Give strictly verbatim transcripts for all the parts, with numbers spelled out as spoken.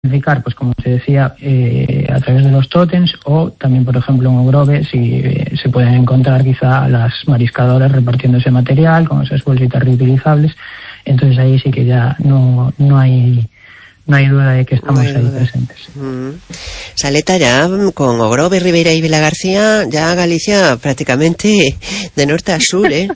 identificar, pues como te decía, eh, a través de los tótems, o también, por ejemplo, en Ogrove, si eh, se pueden encontrar quizá las mariscadoras repartiendo ese material con esas bolsitas reutilizables. Entonces ahí sí que ya no, no hay no hay duda de que estamos no ahí duda. presentes. Mm. Saleta, ya con Ogrove, Ribeira y Vilagarcía, ya Galicia prácticamente de norte a sur, ¿eh?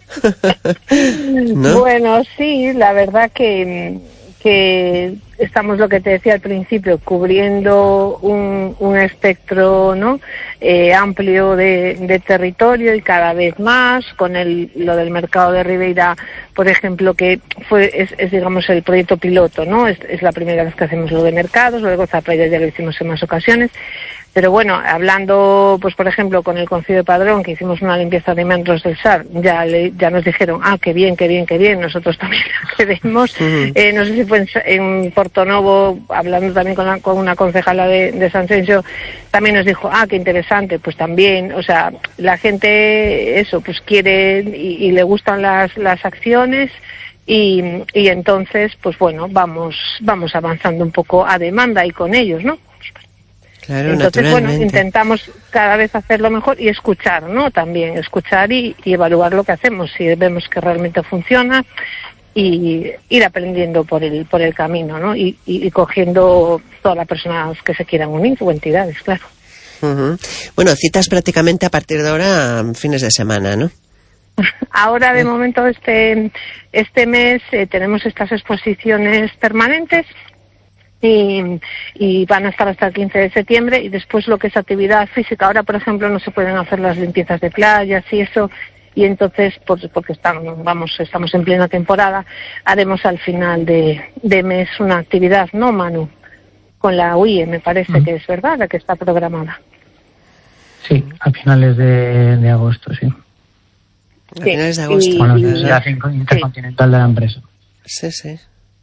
¿No? Bueno, sí, la verdad que, que estamos, lo que te decía al principio, cubriendo un, un espectro, ¿no? Eh, amplio de, de territorio, y cada vez más con el, lo del mercado de Ribeira, por ejemplo, que fue es, es digamos el proyecto piloto, ¿no? Es, es la primera vez que hacemos lo de mercados, luego Zaplaya ya lo hicimos en más ocasiones. Pero bueno, hablando, pues por ejemplo, con el Concello de Padrón, que hicimos una limpieza de meandros del Sar, ya le, ya nos dijeron, ah, qué bien, qué bien, qué bien, nosotros también la queremos. Uh-huh. Eh, no sé si fue en, en Portonovo, hablando también con, la, con una concejala de, de San Sencio, también nos dijo, ah, qué interesante, pues también, o sea, la gente, eso, pues quiere y, y le gustan las, las acciones. Y, y entonces, pues bueno, vamos, vamos avanzando un poco a demanda y con ellos, ¿no? Claro, entonces, bueno, intentamos cada vez hacerlo mejor y escuchar, ¿no? También escuchar y, y evaluar lo que hacemos, si vemos que realmente funciona, y ir aprendiendo por el por el camino, ¿no? Y, y, y cogiendo todas las personas que se quieran unir, o entidades, claro. Uh-huh. Bueno, citas prácticamente a partir de ahora, fines de semana, ¿no? Ahora, de momento, este este mes eh, tenemos estas exposiciones permanentes. Y, y van a estar hasta el quince de septiembre, y después lo que es actividad física. Ahora, por ejemplo, no se pueden hacer las limpiezas de playas y eso, y entonces, pues, porque estamos, vamos, estamos en plena temporada, haremos al final de, de mes una actividad, ¿no, Manu? Con la U I E, me parece mm. que es verdad, la que está programada. Sí, a finales de, de agosto, sí. A sí, finales de agosto. Y, con la Sociedad Intercontinental sí. de la empresa. Sí, sí.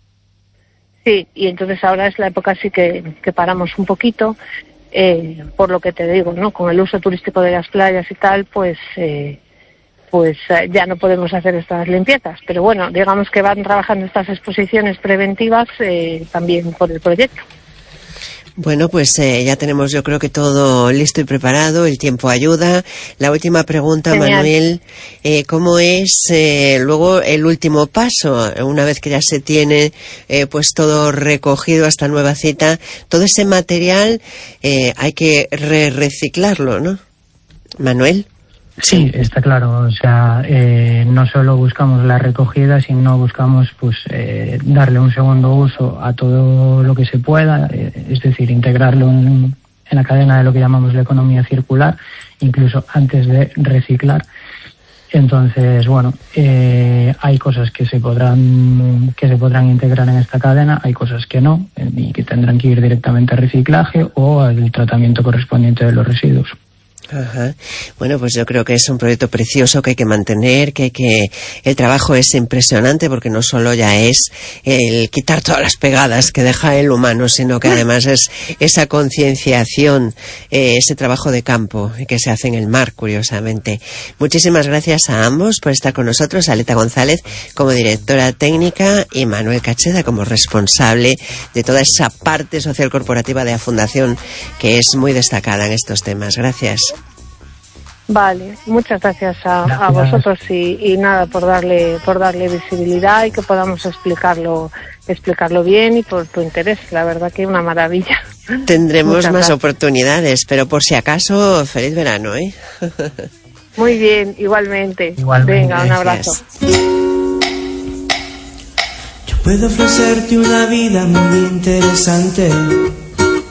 Sí, y entonces ahora es la época sí que, que paramos un poquito, eh, por lo que te digo, ¿no? Con el uso turístico de las playas y tal, pues eh, pues eh, ya no podemos hacer estas limpiezas. Pero bueno, digamos que van trabajando estas exposiciones preventivas eh, también por el proyecto. Bueno, pues eh, ya tenemos, yo creo que todo listo y preparado, el tiempo ayuda. La última pregunta, Genial. Manuel, eh, ¿cómo es eh, luego el último paso? Una vez que ya se tiene eh, pues todo recogido hasta nueva cita, todo ese material eh, hay que re reciclarlo, ¿no? Manuel. Sí, está claro. O sea, eh, no solo buscamos la recogida, sino buscamos pues eh, darle un segundo uso a todo lo que se pueda, eh, es decir, integrarlo en, en la cadena de lo que llamamos la economía circular, incluso antes de reciclar. Entonces, bueno, eh, hay cosas que se podrán que se podrán integrar en esta cadena, hay cosas que no, eh, y que tendrán que ir directamente a reciclaje o al tratamiento correspondiente de los residuos. Ajá. Bueno, pues yo creo que es un proyecto precioso que hay que mantener, que hay que el trabajo es impresionante, porque no solo ya es el quitar todas las pegadas que deja el humano, sino que además es esa concienciación, eh, ese trabajo de campo que se hace en el mar, curiosamente. Muchísimas gracias a ambos por estar con nosotros, Saleta González como directora técnica y Manuel Cacheda como responsable de toda esa parte social corporativa de la Fundación, que es muy destacada en estos temas. Gracias. Vale, muchas gracias a, a vosotros y, y nada, por darle por darle visibilidad y que podamos explicarlo explicarlo bien, y por tu interés, la verdad que una maravilla. Tendremos muchas más gracias. Oportunidades, pero por si acaso, feliz verano, ¿eh? Muy bien, igualmente. Igualmente. Venga, un abrazo. Yo puedo ofrecerte una vida muy interesante.